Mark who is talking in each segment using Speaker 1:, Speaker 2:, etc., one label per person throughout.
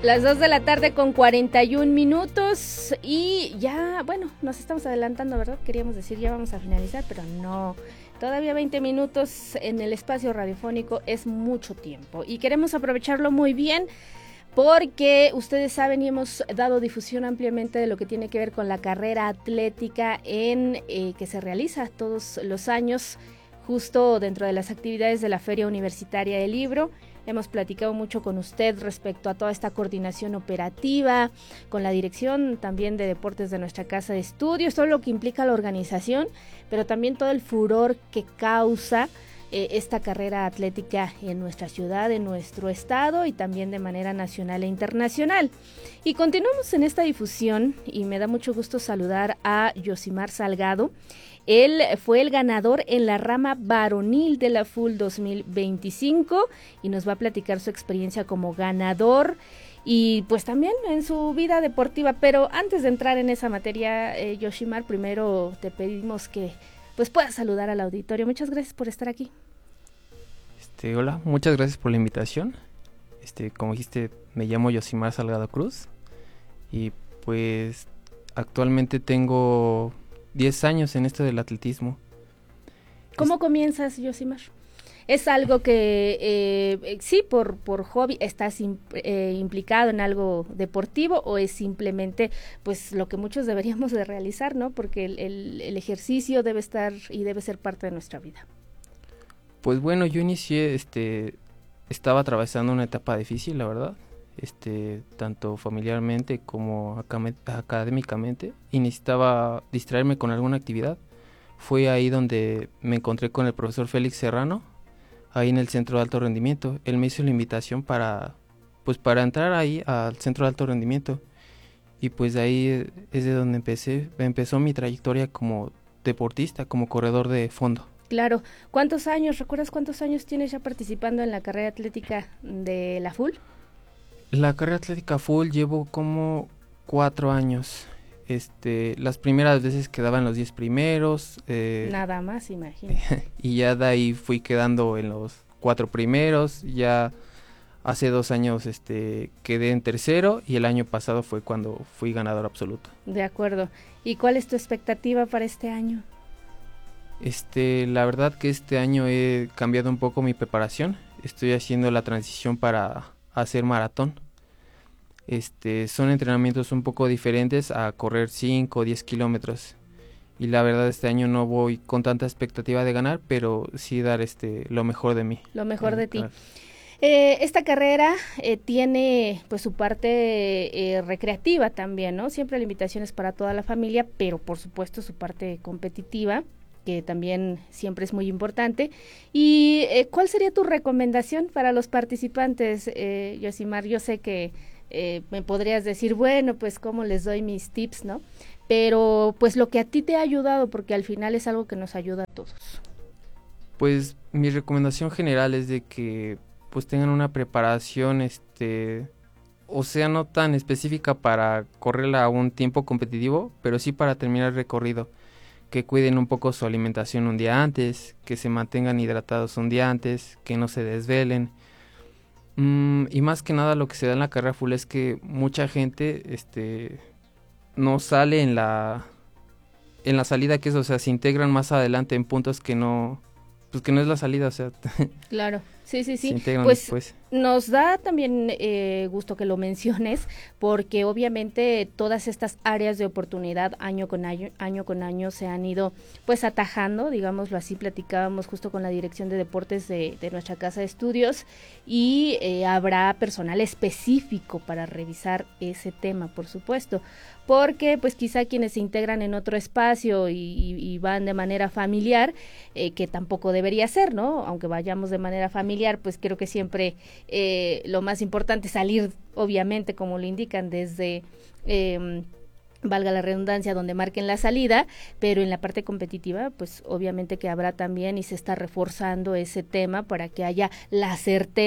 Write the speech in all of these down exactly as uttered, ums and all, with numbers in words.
Speaker 1: Las dos de la tarde con cuarenta y un minutos y ya, bueno, nos estamos adelantando, ¿verdad? Queríamos decir ya vamos a finalizar, pero no, todavía veinte minutos en el espacio radiofónico es mucho tiempo y queremos aprovecharlo muy bien porque ustedes saben y hemos dado difusión ampliamente de lo que tiene que ver con la carrera atlética en eh, que se realiza todos los años justo dentro de las actividades de la Feria Universitaria del Libro. Hemos platicado mucho con usted respecto a toda esta coordinación operativa, con la dirección también de deportes de nuestra casa de estudios, todo lo que implica la organización, pero también todo el furor que causa eh, esta carrera atlética en nuestra ciudad, en nuestro estado y también de manera nacional e internacional. Y continuamos en esta difusión y me da mucho gusto saludar a Yosimar Salgado. Él fue el ganador en la rama varonil de la F U L dos mil veinticinco y nos va a platicar su experiencia como ganador y pues también en su vida deportiva. Pero antes de entrar en esa materia, eh, Yosimar, primero te pedimos que pues puedas saludar al auditorio. Muchas gracias por estar aquí.
Speaker 2: Este, hola, muchas gracias por la invitación. Este, como dijiste, me llamo Yosimar Salgado Cruz y pues actualmente tengo diez años en esto del atletismo.
Speaker 1: ¿Cómo es... comienzas, Yosimar? ¿Es algo que eh, sí, por, por hobby, estás imp, eh, implicado en algo deportivo o es simplemente pues lo que muchos deberíamos de realizar, ¿no? Porque el, el, el ejercicio debe estar y debe ser parte de nuestra vida.
Speaker 2: Pues bueno, yo inicié, este, estaba atravesando una etapa difícil, la verdad. Este, tanto familiarmente como académicamente, y necesitaba distraerme con alguna actividad. Fue ahí donde me encontré con el profesor Félix Serrano, ahí en el Centro de Alto Rendimiento. Él me hizo la invitación para, pues para entrar ahí al Centro de Alto Rendimiento, y pues de ahí es de donde empecé, empezó mi trayectoria como deportista, como corredor de fondo.
Speaker 1: Claro. ¿Cuántos años, recuerdas cuántos años tienes ya participando en la carrera atlética de la F U L?
Speaker 2: La carrera atlética full llevo como cuatro años. Este, las primeras veces quedaba en los diez primeros. Eh,
Speaker 1: Nada más, imagínate.
Speaker 2: Y ya de ahí fui quedando en los cuatro primeros. Ya hace dos años este, quedé en tercero y el año pasado fue cuando fui ganador absoluto.
Speaker 1: De acuerdo. ¿Y cuál es tu expectativa para este año?
Speaker 2: Este, la verdad que este año he cambiado un poco mi preparación. Estoy haciendo la transición para hacer maratón. Este, son entrenamientos un poco diferentes a correr cinco o diez kilómetros. Y la verdad este año no voy con tanta expectativa de ganar, pero sí dar este lo mejor de mí.
Speaker 1: Lo mejor eh, de ti. Claro. Eh, esta carrera eh, tiene pues su parte eh, recreativa también, ¿no? Siempre la invitación es para toda la familia, pero por supuesto su parte competitiva, que también siempre es muy importante. ¿Y eh, cuál sería tu recomendación para los participantes, eh, Yosimar? Yo sé que eh, me podrías decir, bueno, pues cómo les doy mis tips, ¿no? Pero pues lo que a ti te ha ayudado, porque al final es algo que nos ayuda a todos.
Speaker 2: Pues mi recomendación general es de que pues tengan una preparación, este, o sea, no tan específica para correr a un tiempo competitivo, pero sí para terminar el recorrido. Que cuiden un poco su alimentación un día antes, que se mantengan hidratados un día antes, que no se desvelen. Mm, y más que nada lo que se da en la carrera full es que mucha gente este, no sale en la, en la salida que es, o sea, se integran más adelante en puntos que no, pues que no es la salida, o sea.
Speaker 1: Claro. Sí, sí, sí.
Speaker 2: Se integran
Speaker 1: pues
Speaker 2: después.
Speaker 1: Nos da también eh, gusto que lo menciones, porque obviamente todas estas áreas de oportunidad año con año, año con año se han ido pues atajando, digámoslo así. Platicábamos justo con la dirección de deportes de, de nuestra casa de estudios y eh, habrá personal específico para revisar ese tema, por supuesto, porque pues quizá quienes se integran en otro espacio y, y, y van de manera familiar, eh, que tampoco debería ser, ¿no? Aunque vayamos de manera familiar, pues creo que siempre eh, lo más importante es salir, obviamente, como lo indican, desde... Eh, valga la redundancia, donde marquen la salida, pero en la parte competitiva, pues obviamente que habrá también y se está reforzando ese tema para que haya la certeza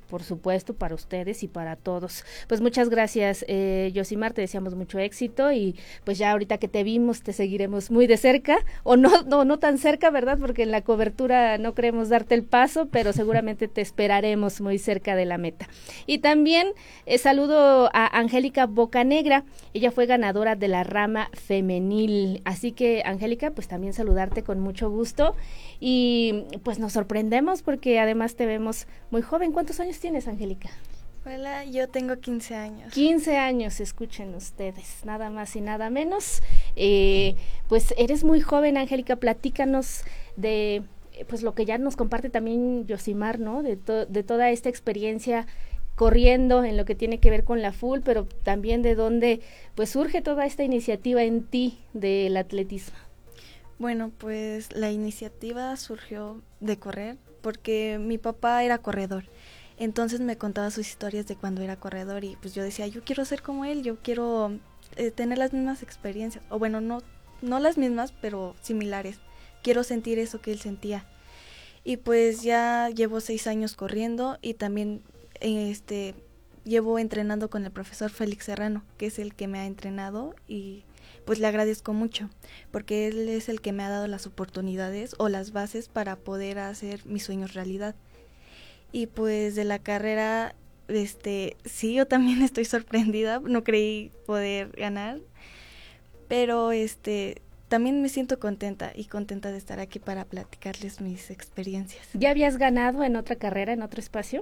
Speaker 1: por supuesto, para ustedes y para todos. Pues muchas gracias, eh, Yosimar, te deseamos mucho éxito y pues ya ahorita que te vimos te seguiremos muy de cerca, o no, no, no tan cerca, ¿verdad? Porque en la cobertura no queremos darte el paso, pero seguramente te esperaremos muy cerca de la meta. Y también eh, saludo a Angélica Bocanegra, ella fue ganadora de la rama femenil, así que Angélica, pues también saludarte con mucho gusto y pues nos sorprendemos porque además te vemos muy joven. ¿Cuántos años tienes, Angélica?
Speaker 3: Hola, yo tengo quince años.
Speaker 1: quince años, escuchen ustedes, nada más y nada menos. Eh, pues eres muy joven, Angélica, platícanos de pues lo que ya nos comparte también Yosimar, ¿no? De, to- de toda esta experiencia corriendo en lo que tiene que ver con la F U L, pero también de dónde pues surge toda esta iniciativa en ti del atletismo.
Speaker 3: Bueno, pues la iniciativa surgió de correr porque mi papá era corredor. Entonces me contaba sus historias de cuando era corredor y pues yo decía, yo quiero ser como él, yo quiero eh, tener las mismas experiencias, o bueno, no, no las mismas, pero similares. Quiero sentir eso que él sentía. Y pues ya llevo seis años corriendo y también este llevo entrenando con el profesor Félix Serrano, que es el que me ha entrenado y pues le agradezco mucho, porque él es el que me ha dado las oportunidades o las bases para poder hacer mis sueños realidad. Y pues de la carrera, este, sí, yo también estoy sorprendida, no creí poder ganar, pero este, también me siento contenta y contenta de estar aquí para platicarles mis experiencias.
Speaker 1: ¿Ya habías ganado en otra carrera, en otro espacio?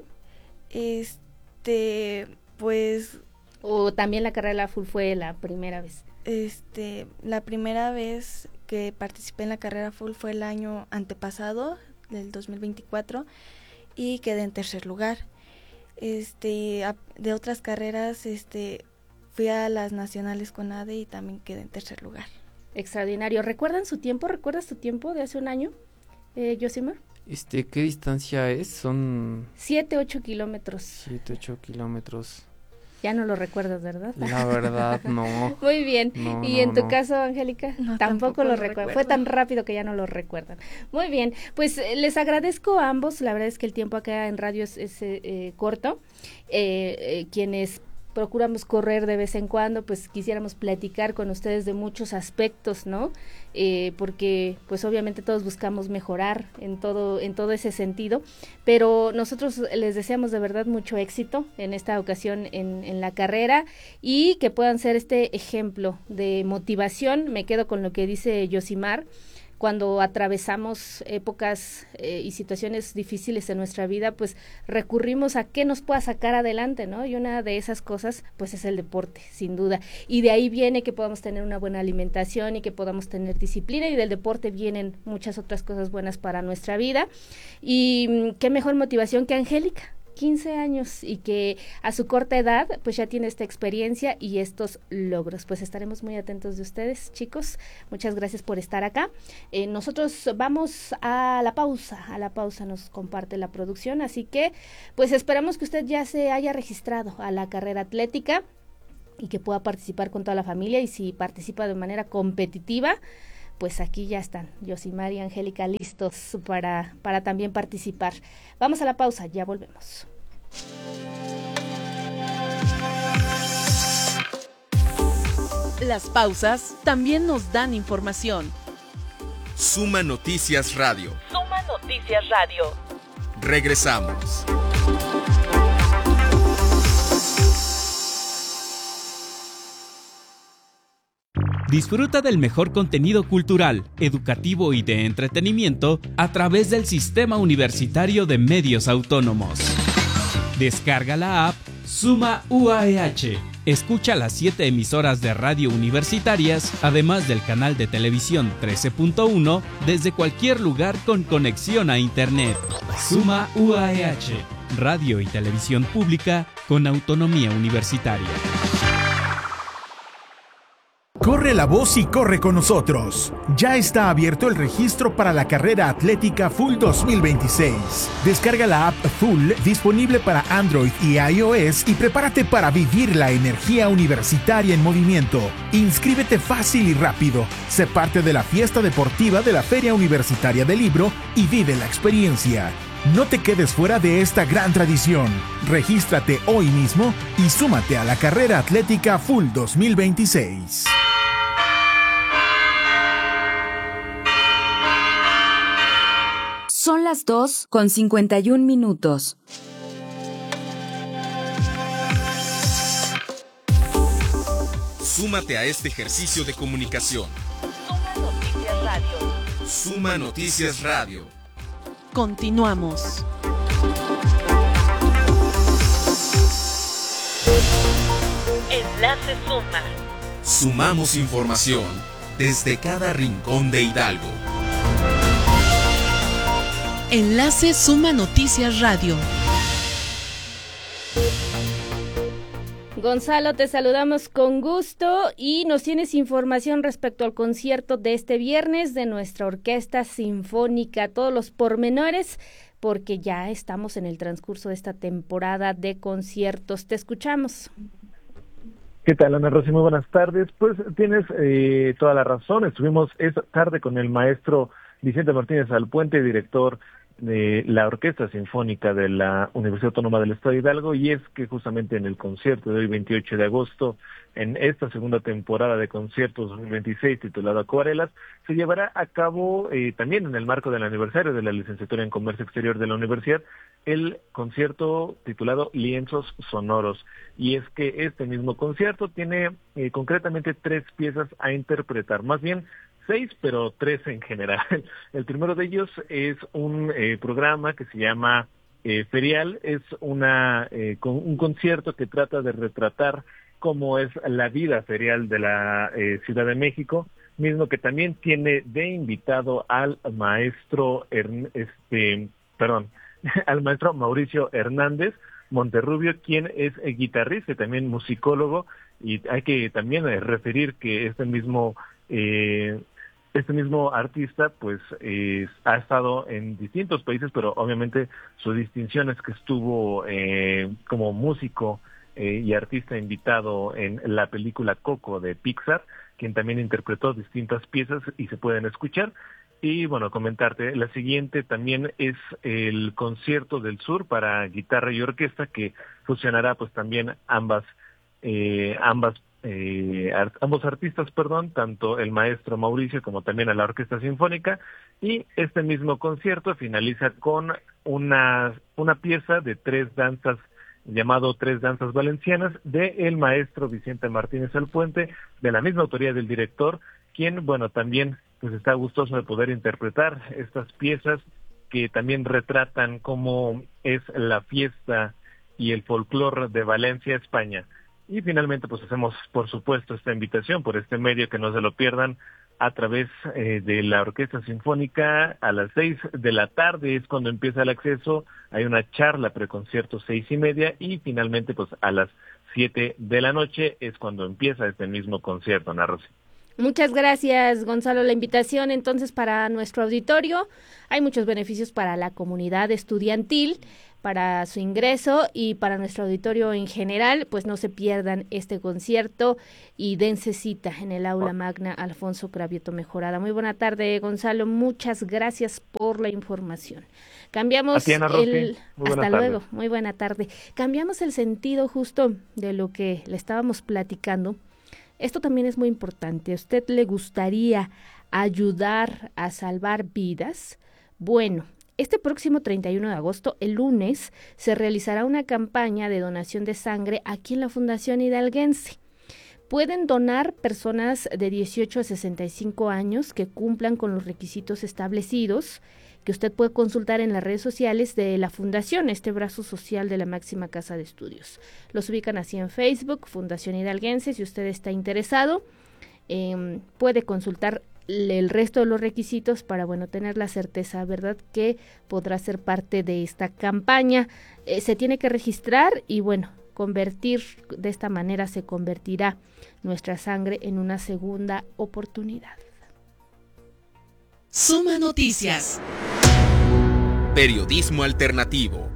Speaker 3: Este, pues...
Speaker 1: ¿O también la carrera de la F U L fue la primera vez?
Speaker 3: Este, la primera vez que participé en la carrera F U L fue el año antepasado, del dos mil veinticuatro, y quedé en tercer lugar. Este, a, de otras carreras, este, fui a las nacionales con A D E y también quedé en tercer lugar.
Speaker 1: Extraordinario. ¿Recuerdan su tiempo? ¿Recuerdas tu tiempo de hace un año, eh, Yosimar?
Speaker 2: Este, ¿qué distancia es? Son...
Speaker 1: Siete, ocho kilómetros.
Speaker 2: Siete, ocho kilómetros.
Speaker 1: Ya no lo recuerdas, ¿verdad?
Speaker 2: La verdad, no.
Speaker 1: Muy bien.
Speaker 2: No,
Speaker 1: ¿Y
Speaker 2: no,
Speaker 1: en tu
Speaker 2: no.
Speaker 1: caso, Angélica?
Speaker 3: No,
Speaker 1: tampoco,
Speaker 3: tampoco
Speaker 1: lo
Speaker 3: lo
Speaker 1: recuerdo.
Speaker 3: recuerdo.
Speaker 1: Fue tan rápido que ya no lo recuerdan. Muy bien. Pues eh, les agradezco a ambos. La verdad es que el tiempo acá en radio es, es eh, corto. Eh, eh, quienes procuramos correr de vez en cuando, pues quisiéramos platicar con ustedes de muchos aspectos, ¿no? Eh, porque pues obviamente todos buscamos mejorar en todo, en todo ese sentido, pero nosotros les deseamos de verdad mucho éxito en esta ocasión en, en la carrera y que puedan ser este ejemplo de motivación. Me quedo con lo que dice Yosimar. Cuando atravesamos épocas eh, y situaciones difíciles en nuestra vida, pues recurrimos a qué nos pueda sacar adelante, ¿no? Y una de esas cosas, pues es el deporte, sin duda. Y de ahí viene que podamos tener una buena alimentación y que podamos tener disciplina, y del deporte vienen muchas otras cosas buenas para nuestra vida. Y qué mejor motivación que Angélica, quince años, y que a su corta edad pues ya tiene esta experiencia y estos logros. Pues estaremos muy atentos de ustedes, chicos. Muchas gracias por estar acá. Eh, nosotros vamos a la pausa, a la pausa nos comparte la producción, así que pues esperamos que usted ya se haya registrado a la carrera atlética y que pueda participar con toda la familia, y si participa de manera competitiva, pues aquí ya están Yosimar y Angélica listos para, para también participar. Vamos a la pausa, ya volvemos.
Speaker 4: Las pausas también nos dan información.
Speaker 5: Suma Noticias Radio.
Speaker 4: Suma Noticias Radio.
Speaker 5: Regresamos.
Speaker 6: Disfruta del mejor contenido cultural, educativo y de entretenimiento a través del Sistema Universitario de Medios Autónomos. Descarga la app Suma U A E H. Escucha las siete emisoras de radio universitarias, además del canal de televisión trece punto uno, desde cualquier lugar con conexión a Internet. Suma U A E H. Radio y televisión pública con autonomía universitaria.
Speaker 7: Corre la voz y corre con nosotros. Ya está abierto el registro para la carrera atlética F U L dos mil veintiséis. Descarga la app F U L disponible para Android y iOS y prepárate para vivir la energía universitaria en movimiento. Inscríbete fácil y rápido. Sé parte de la fiesta deportiva de la Feria Universitaria del Libro y vive la experiencia. No te quedes fuera de esta gran tradición. Regístrate hoy mismo y súmate a la carrera atlética Full dos mil veintiséis.
Speaker 8: Son las dos con cincuenta y un minutos.
Speaker 5: Súmate a este ejercicio de comunicación.
Speaker 4: Suma Noticias Radio.
Speaker 5: Suma Noticias Radio.
Speaker 4: Continuamos. Enlace Suma.
Speaker 5: Sumamos información desde cada rincón de Hidalgo.
Speaker 4: Enlace Suma Noticias Radio.
Speaker 1: Gonzalo, te saludamos con gusto y nos tienes información respecto al concierto de este viernes de nuestra Orquesta Sinfónica, todos los pormenores, porque ya estamos en el transcurso de esta temporada de conciertos. Te escuchamos.
Speaker 9: ¿Qué tal, Ana Rosy? Muy buenas tardes. Pues tienes eh, toda la razón. Estuvimos esta tarde con el maestro Vicente Martínez Alpuente, director de la Orquesta Sinfónica de la Universidad Autónoma del Estado de Hidalgo, y es que justamente en el concierto de hoy, veintiocho de agosto, en esta segunda temporada de conciertos dos mil veintiséis titulado Acuarelas, se llevará a cabo eh, también en el marco del aniversario de la licenciatura en Comercio Exterior de la universidad, el concierto titulado Lienzos Sonoros. Y es que este mismo concierto tiene eh, concretamente tres piezas a interpretar, más bien seis, pero tres en general. El primero de ellos es un eh, programa que se llama eh, Ferial. Es una eh, con, un concierto que trata de retratar cómo es la vida ferial de la eh, Ciudad de México, mismo que también tiene de invitado al maestro, Hern, este, perdón, al maestro Mauricio Hernández Monterrubio, quien es eh, guitarrista y también musicólogo, y hay que también eh, referir que este mismo eh, Este mismo artista pues eh, ha estado en distintos países, pero obviamente su distinción es que estuvo eh, como músico eh, y artista invitado en la película Coco de Pixar, quien también interpretó distintas piezas y se pueden escuchar. Y bueno, comentarte, la siguiente también es el Concierto del Sur para guitarra y orquesta, que fusionará pues también ambas eh, ambas Eh, ambos artistas, perdón, tanto el maestro Mauricio como también a la Orquesta Sinfónica, y este mismo concierto finaliza con una, una pieza de tres danzas, llamado Tres Danzas Valencianas, de el maestro Vicente Martínez Alpuente, de la misma autoría del director, quien, bueno, también pues está gustoso de poder interpretar estas piezas que también retratan cómo es la fiesta y el folclore de Valencia, España. Y finalmente pues hacemos por supuesto esta invitación por este medio, que no se lo pierdan, a través eh, de la Orquesta Sinfónica. A las seis de la tarde es cuando empieza el acceso, hay una charla preconcierto seis y media, y finalmente pues a las siete de la noche es cuando empieza este mismo concierto, Ana Rosy.
Speaker 1: Muchas gracias, Gonzalo. La invitación entonces para nuestro auditorio. Hay muchos beneficios para la comunidad estudiantil, para su ingreso y para nuestro auditorio en general. Pues no se pierdan este concierto y dense cita en el aula magna Alfonso Cravioto Mejorada. Muy buena tarde, Gonzalo. Muchas gracias por la información. Cambiamos
Speaker 9: ti, Ana Rosy.
Speaker 1: el...
Speaker 9: Muy
Speaker 1: Hasta
Speaker 9: tarde.
Speaker 1: luego. Muy buena tarde. Cambiamos el sentido justo de lo que le estábamos platicando. Esto también es muy importante. ¿A usted le gustaría ayudar a salvar vidas? Bueno, este próximo treinta y uno de agosto, el lunes, se realizará una campaña de donación de sangre aquí en la Fundación Hidalguense. Pueden donar personas de dieciocho a sesenta y cinco años que cumplan con los requisitos establecidos, que usted puede consultar en las redes sociales de la Fundación, este brazo social de la máxima casa de estudios. Los ubican así en Facebook, Fundación Hidalguense. Si usted está interesado, eh, puede consultar el resto de los requisitos para, bueno, tener la certeza, ¿verdad?, que podrá ser parte de esta campaña. Eh, se tiene que registrar y, bueno, convertir, de esta manera se convertirá nuestra sangre en una segunda oportunidad.
Speaker 4: Suma Noticias.
Speaker 5: Periodismo alternativo.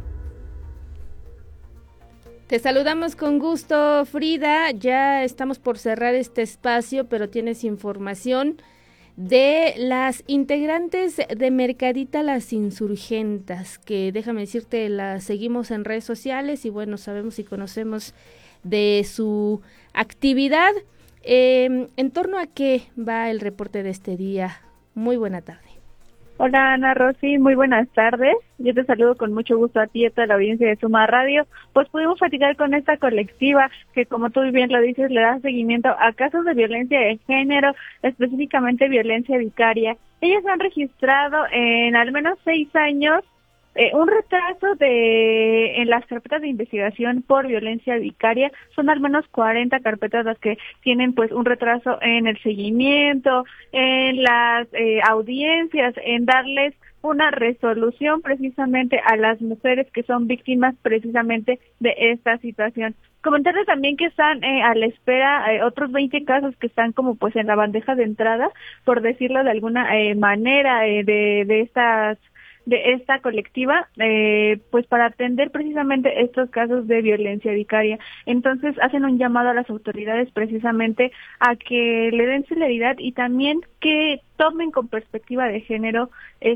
Speaker 1: Te saludamos con gusto, Frida. Ya estamos por cerrar este espacio, pero tienes información de las integrantes de Mercadita Las Insurgentas, que déjame decirte, las seguimos en redes sociales y bueno, sabemos y conocemos de su actividad. Eh, ¿En torno a qué va el reporte de este día? Muy buena tarde.
Speaker 10: Hola Ana Rosy, muy buenas tardes. Yo te saludo con mucho gusto a ti y a toda la audiencia de Suma Radio. Pues pudimos platicar con esta colectiva que, como tú bien lo dices, le da seguimiento a casos de violencia de género, específicamente violencia vicaria. Ellas han registrado en al menos seis años Eh, un retraso de en las carpetas de investigación por violencia vicaria. Son al menos cuarenta carpetas las que tienen pues un retraso en el seguimiento, en las eh, audiencias, en darles una resolución precisamente a las mujeres que son víctimas precisamente de esta situación. Comentarles también que están eh, a la espera eh, otros veinte casos que están como pues en la bandeja de entrada, por decirlo de alguna eh, manera, eh, de, de estas de esta colectiva, eh, pues para atender precisamente estos casos de violencia vicaria. Entonces hacen un llamado a las autoridades precisamente a que le den celeridad y también que tomen con perspectiva de género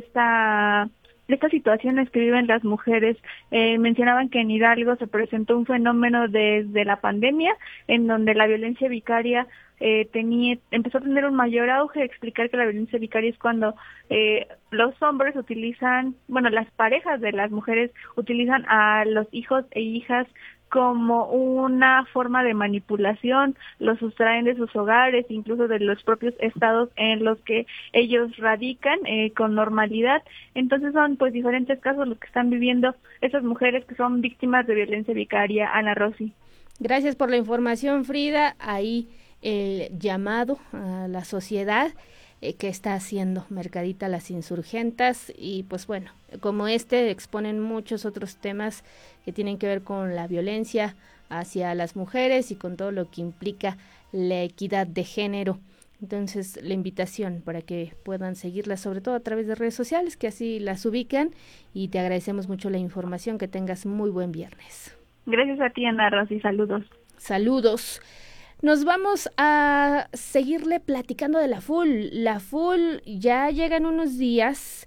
Speaker 10: esta estas situaciones que viven las mujeres. Eh, mencionaban que en Hidalgo se presentó un fenómeno desde la pandemia en donde la violencia vicaria eh, tenía empezó a tener un mayor auge. Explicar que la violencia vicaria es cuando eh, los hombres utilizan, bueno, las parejas de las mujeres utilizan a los hijos e hijas como una forma de manipulación, los sustraen de sus hogares, incluso de los propios estados en los que ellos radican eh, con normalidad. Entonces son pues diferentes casos los que están viviendo esas mujeres que son víctimas de violencia vicaria. Ana Rosy.
Speaker 1: Gracias por la información, Frida. Ahí el llamado a la sociedad eh, que está haciendo Mercadita Las Insurgentas, y pues bueno, como este exponen muchos otros temas que tienen que ver con la violencia hacia las mujeres y con todo lo que implica la equidad de género. Entonces la invitación para que puedan seguirlas, sobre todo a través de redes sociales, que así las ubican, y te agradecemos mucho la información. Que tengas muy buen viernes.
Speaker 10: Gracias a ti, Ana Rosy, saludos.
Speaker 1: Saludos. Nos vamos a seguirle platicando de la F U L. La F U L ya llega en unos días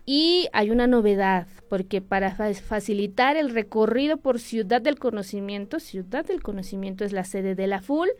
Speaker 1: y hay una novedad, porque para fa- facilitar el recorrido por Ciudad del Conocimiento, Ciudad del Conocimiento es la sede de la F U L,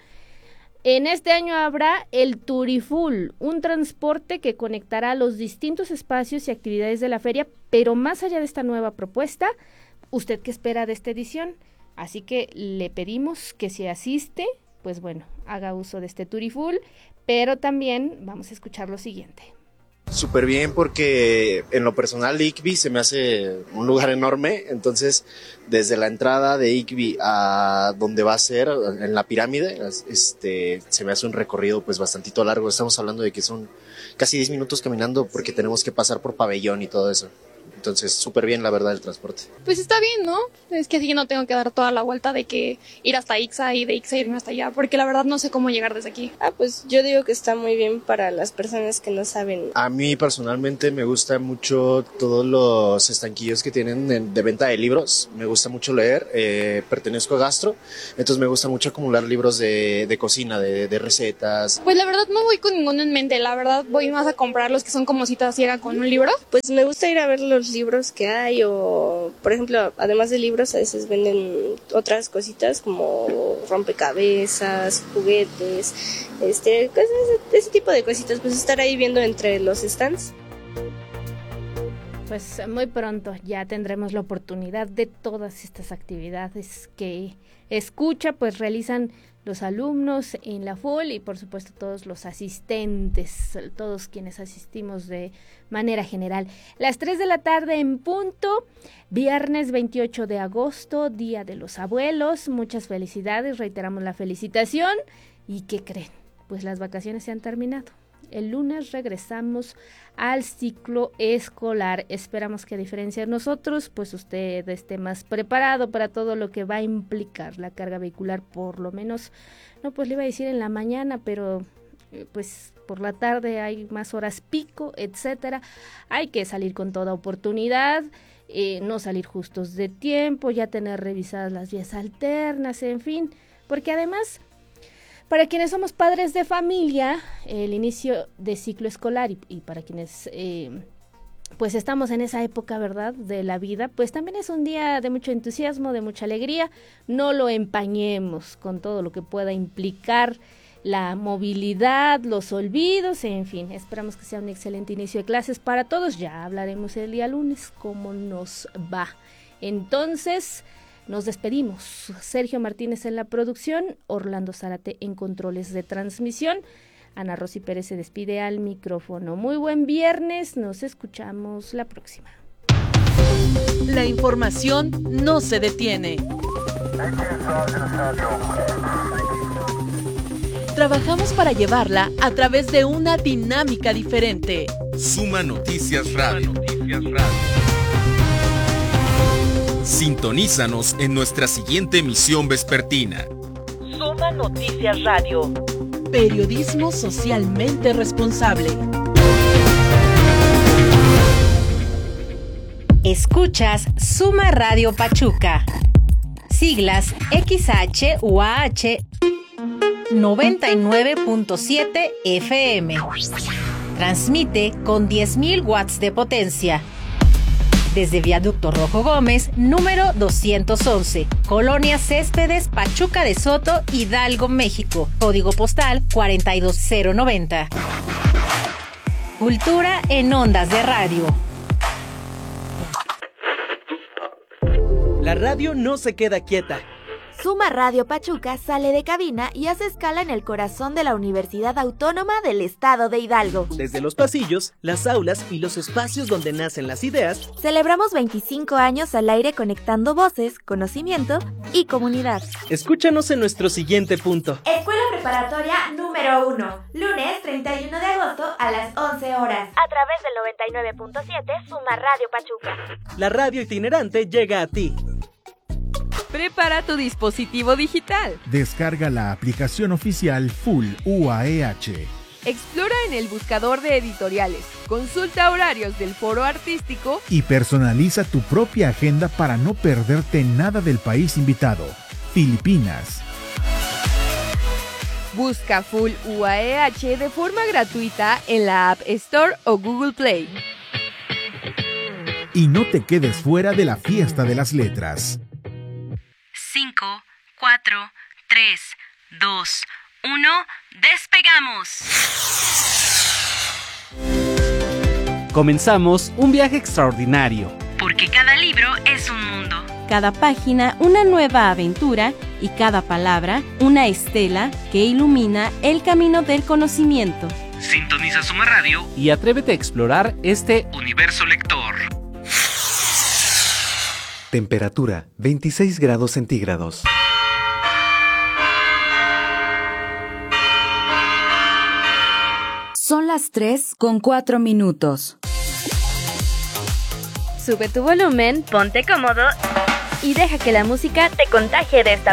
Speaker 1: en este año habrá el Turiful, un transporte que conectará los distintos espacios y actividades de la feria. Pero más allá de esta nueva propuesta, ¿usted qué espera de esta edición? Así que le pedimos que si asiste, pues bueno, haga uso de este Turiful, pero también vamos a escuchar lo siguiente.
Speaker 11: Súper bien, porque en lo personal I C B I se me hace un lugar enorme. Entonces desde la entrada de I C B I a donde va a ser, en la pirámide, este, se me hace un recorrido pues bastantito largo. Estamos hablando de que son casi diez minutos caminando, porque tenemos que pasar por pabellón y todo eso. Entonces, súper bien, la verdad, el transporte.
Speaker 12: Pues está bien, ¿no? Es que así no tengo que dar toda la vuelta de que ir hasta Ixa y de Ixa irme hasta allá, porque la verdad no sé cómo llegar desde aquí.
Speaker 13: Ah, pues yo digo que está muy bien para las personas que no saben.
Speaker 11: A mí personalmente me gusta mucho todos los estanquillos que tienen de, de venta de libros. Me gusta mucho leer, eh, pertenezco a Gastro, entonces me gusta mucho acumular libros de, de cocina, de, de recetas.
Speaker 12: Pues la verdad no voy con ninguno en mente, la verdad voy más a comprar los que son como cita ciega con un libro.
Speaker 13: Pues me gusta ir a ver los libros que hay, o por ejemplo, además de libros a veces venden otras cositas como rompecabezas, juguetes, este, cosas, ese tipo de cositas, pues estar ahí viendo entre los stands.
Speaker 1: Pues muy pronto ya tendremos la oportunidad de todas estas actividades que escucha, pues realizan los alumnos en la F U L y por supuesto todos los asistentes, todos quienes asistimos de manera general. Las tres de la tarde en punto, viernes veintiocho de agosto, Día de los Abuelos. Muchas felicidades, reiteramos la felicitación. ¿Y qué creen? Pues las vacaciones se han terminado. El lunes regresamos al ciclo escolar. Esperamos que a diferencia de nosotros, pues usted esté más preparado para todo lo que va a implicar la carga vehicular, por lo menos, no, pues le iba a decir en la mañana, pero pues por la tarde hay más horas pico, etcétera. Hay que salir con toda oportunidad, eh, no salir justos de tiempo, ya tener revisadas las vías alternas, en fin, porque además Para quienes somos padres de familia, el inicio de ciclo escolar y, y para quienes eh, pues estamos en esa época, ¿verdad?, de la vida, pues también es un día de mucho entusiasmo, de mucha alegría. No lo empañemos con todo lo que pueda implicar la movilidad, los olvidos, en fin, esperamos que sea un excelente inicio de clases para todos. Ya hablaremos el día lunes cómo nos va. Entonces, nos despedimos. Sergio Martínez en la producción, Orlando Zárate en controles de transmisión. Ana Rosy Pérez se despide al micrófono. Muy buen viernes, nos escuchamos la próxima.
Speaker 4: La información no se detiene. Trabajamos para llevarla a través de una dinámica diferente.
Speaker 5: Suma Noticias Radio. Sintonízanos en nuestra siguiente emisión vespertina.
Speaker 4: Suma Noticias Radio. Periodismo socialmente responsable.
Speaker 14: Escuchas Suma Radio Pachuca. Siglas X H U A H noventa y nueve punto siete F M. Transmite con diez mil watts de potencia. Desde Viaducto Rojo Gómez, número doscientos once, Colonia Céspedes, Pachuca de Soto, Hidalgo, México. Código postal cuarenta y dos cero noventa. Cultura en ondas de radio.
Speaker 15: La radio no se queda quieta.
Speaker 16: Suma Radio Pachuca sale de cabina y hace escala en el corazón de la Universidad Autónoma del Estado de Hidalgo.
Speaker 15: Desde los pasillos, las aulas y los espacios donde nacen las ideas,
Speaker 16: celebramos veinticinco años al aire conectando voces, conocimiento y comunidad.
Speaker 15: Escúchanos en nuestro siguiente punto.
Speaker 16: Escuela Preparatoria número uno, lunes treinta y uno de agosto a las once horas. A través del noventa y nueve punto siete Suma Radio Pachuca.
Speaker 15: La radio itinerante llega a ti.
Speaker 17: Prepara tu dispositivo digital.
Speaker 7: Descarga la aplicación oficial Full U A E H.
Speaker 17: Explora en el buscador de editoriales. Consulta horarios del foro artístico.
Speaker 7: Y personaliza tu propia agenda para no perderte nada del país invitado. Filipinas.
Speaker 17: Busca Full U A E H de forma gratuita en la App Store o Google Play.
Speaker 7: Y no te quedes fuera de la fiesta de las letras.
Speaker 14: cinco, cuatro, tres, dos, uno, ¡despegamos!
Speaker 6: Comenzamos un viaje extraordinario.
Speaker 14: Porque cada libro es un mundo.
Speaker 18: Cada página una nueva aventura y cada palabra una estela que ilumina el camino del conocimiento.
Speaker 6: Sintoniza Suma Radio y atrévete a explorar este universo lector.
Speaker 19: Temperatura veintiséis grados centígrados.
Speaker 8: Son las tres con cuatro minutos.
Speaker 1: Sube tu volumen, ponte cómodo y deja que la música te contagie de esta